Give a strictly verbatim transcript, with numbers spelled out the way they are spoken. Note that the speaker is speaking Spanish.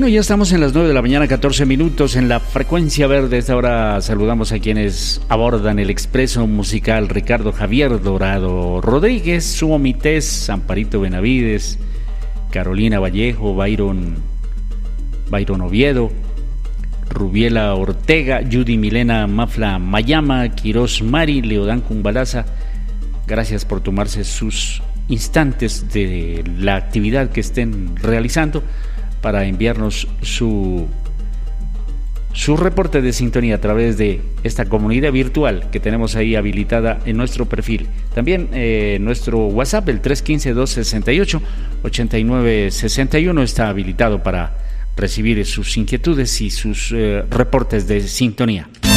Bueno, ya estamos en las nueve de la mañana, catorce minutos en la frecuencia verde. A esta hora saludamos a quienes abordan el expreso musical: Ricardo Javier Dorado Rodríguez, Sumo Mités, Amparito Benavides, Carolina Vallejo, Byron, Byron Oviedo, Rubiela Ortega, Judy Milena Mafla Mayama, Quirós Mari, Leodán Cumbalaza. Gracias por tomarse sus instantes de la actividad que estén realizando para enviarnos su, su reporte de sintonía a través de esta comunidad virtual que tenemos ahí habilitada en nuestro perfil. También eh, nuestro WhatsApp, el tres uno cinco, dos seis ocho, ocho nueve seis uno, está habilitado para recibir sus inquietudes y sus eh, reportes de sintonía.